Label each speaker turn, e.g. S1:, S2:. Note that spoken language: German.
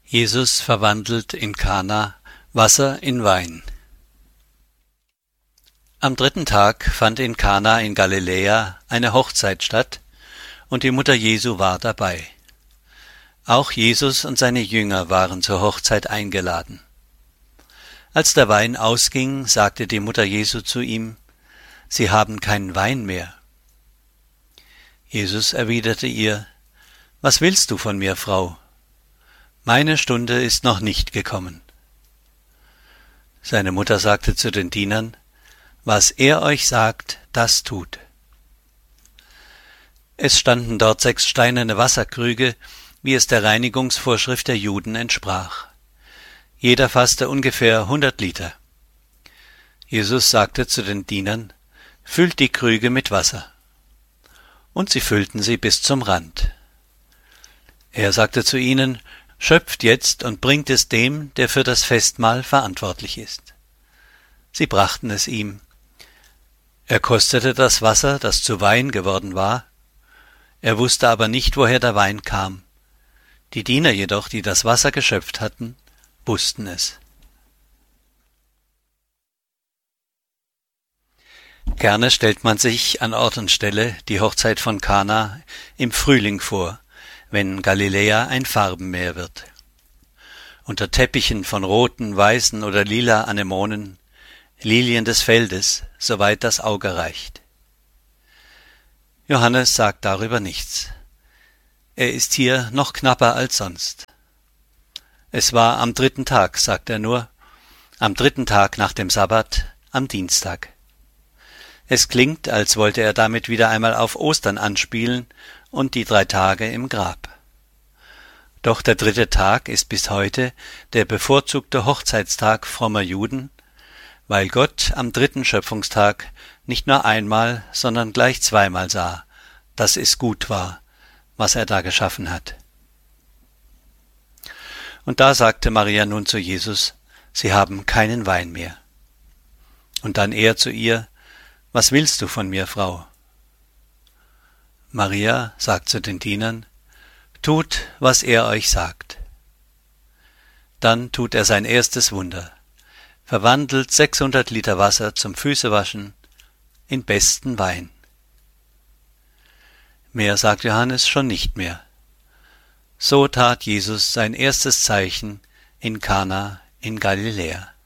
S1: Jesus verwandelt in Kana Wasser in Wein. Am 3. Tag fand in Kana in Galiläa eine Hochzeit statt, und die Mutter Jesu war dabei. Auch Jesus und seine Jünger waren zur Hochzeit eingeladen. Als der Wein ausging, sagte die Mutter Jesu zu ihm: »Sie haben keinen Wein mehr.« Jesus erwiderte ihr: »Was willst du von mir, Frau? Meine Stunde ist noch nicht gekommen.« Seine Mutter sagte zu den Dienern: »Was er euch sagt, das tut.« Es standen dort 6 steinerne Wasserkrüge, wie es der Reinigungsvorschrift der Juden entsprach. Jeder fasste ungefähr 100 Liter. Jesus sagte zu den Dienern: »Füllt die Krüge mit Wasser.« Und sie füllten sie bis zum Rand. Er sagte zu ihnen: »Schöpft jetzt und bringt es dem, der für das Festmahl verantwortlich ist.« Sie brachten es ihm. Er kostete das Wasser, das zu Wein geworden war. Er wusste aber nicht, woher der Wein kam. Die Diener jedoch, die das Wasser geschöpft hatten, wussten es. Gerne stellt man sich an Ort und Stelle die Hochzeit von Kana im Frühling vor, wenn Galiläa ein Farbenmeer wird. Unter Teppichen von roten, weißen oder lila Anemonen, Lilien des Feldes, soweit das Auge reicht. Johannes sagt darüber nichts. Er ist hier noch knapper als sonst. Es war am 3. Tag, sagt er nur, am 3. Tag nach dem Sabbat, am Dienstag. Es klingt, als wollte er damit wieder einmal auf Ostern anspielen und die 3 Tage im Grab. Doch der 3. Tag ist bis heute der bevorzugte Hochzeitstag frommer Juden, weil Gott am 3. Schöpfungstag nicht nur einmal, sondern gleich zweimal sah, dass es gut war, was er da geschaffen hat. Und da sagte Maria nun zu Jesus: »Sie haben keinen Wein mehr.« Und dann er zu ihr: »Was willst du von mir, Frau?« Maria sagt zu den Dienern: »Tut, was er euch sagt.« Dann tut er sein erstes Wunder, verwandelt 600 Liter Wasser zum Füßewaschen in besten Wein. Mehr sagt Johannes schon nicht mehr. So tat Jesus sein erstes Zeichen in Kana in Galiläa.